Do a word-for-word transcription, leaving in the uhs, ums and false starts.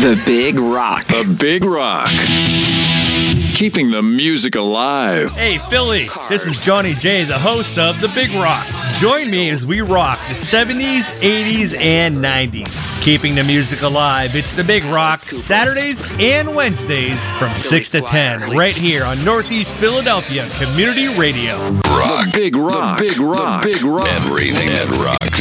The Big Rock. The Big Rock. Keeping the music alive. Hey, Philly, this is Johnny J, the host of The Big Rock. Join me as we rock the seventies, eighties, and nineties. Keeping the music alive, it's The Big Rock, Saturdays and Wednesdays from six to ten, right here on Northeast Philadelphia Community Radio. Rock. The Big Rock. The Big Rock. The Big Rock. Everything that rock.